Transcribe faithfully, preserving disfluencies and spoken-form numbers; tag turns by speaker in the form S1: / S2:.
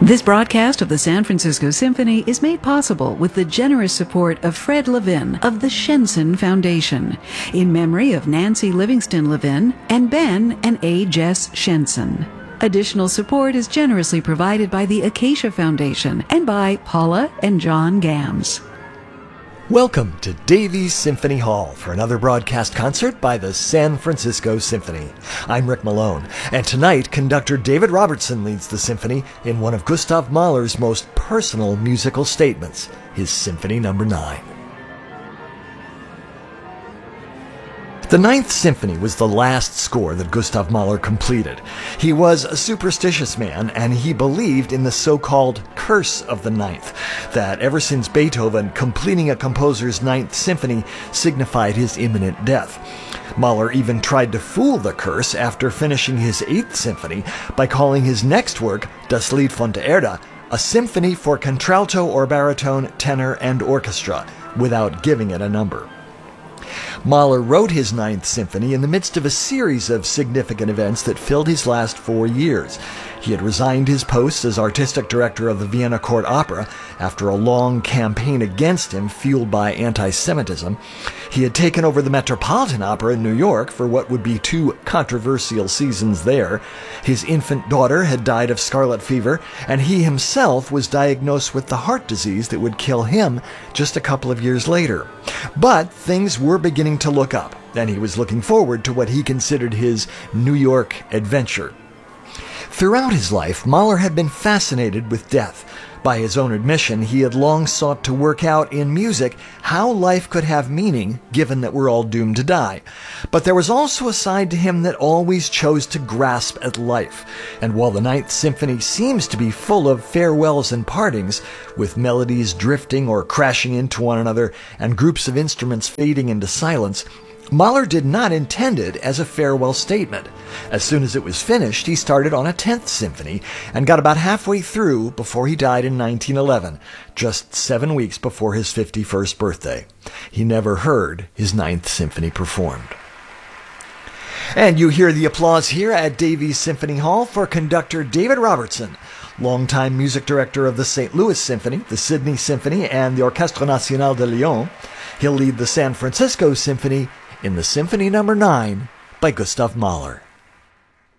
S1: This broadcast of the San Francisco Symphony is made possible with the generous support of Fred Levin of the Shenson Foundation, in memory of Nancy Livingston Levin and Ben and A. Jess Shenson. Additional support is generously provided by the Acacia Foundation and by Paula and John Gams.
S2: Welcome to Davies Symphony Hall for another broadcast concert by the San Francisco Symphony. I'm Rick Malone, and tonight conductor David Robertson leads the symphony in one of Gustav Mahler's most personal musical statements, his Symphony Number nine. The Ninth Symphony was the last score that Gustav Mahler completed. He was a superstitious man, and he believed in the so-called curse of the Ninth, that ever since Beethoven, completing a composer's Ninth Symphony signified his imminent death. Mahler even tried to fool the curse after finishing his Eighth Symphony by calling his next work, Das Lied von der Erde, a symphony for contralto or baritone, tenor, and orchestra, without giving it a number. Mahler wrote his Ninth Symphony in the midst of a series of significant events that filled his last four years. He had resigned his post as artistic director of the Vienna Court Opera after a long campaign against him fueled by anti-Semitism. He had taken over the Metropolitan Opera in New York for what would be two controversial seasons there. His infant daughter had died of scarlet fever, and he himself was diagnosed with the heart disease that would kill him just a couple of years later. But things were beginning to look up, and he was looking forward to what he considered his New York adventure. Throughout his life, Mahler had been fascinated with death. By his own admission, he had long sought to work out in music how life could have meaning, given that we're all doomed to die. But there was also a side to him that always chose to grasp at life. And while the Ninth Symphony seems to be full of farewells and partings, with melodies drifting or crashing into one another and groups of instruments fading into silence, Mahler did not intend it as a farewell statement. As soon as it was finished, he started on a Tenth Symphony and got about halfway through before he died in nineteen eleven, just seven weeks before his fifty-first birthday. He never heard his Ninth Symphony performed. And you hear the applause here at Davies Symphony Hall for conductor David Robertson, longtime music director of the Saint Louis Symphony, the Sydney Symphony, and the Orchestre Nationale de Lyon. He'll lead the San Francisco Symphony in the Symphony Number nine by Gustav Mahler.